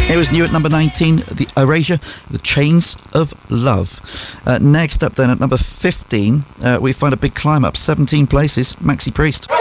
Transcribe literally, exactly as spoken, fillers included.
It was new at number nineteen, the Erasure, The Chains of Love. Uh, next up then at number fifteen, uh, we find a big climb up, seventeen places, Maxi Priest.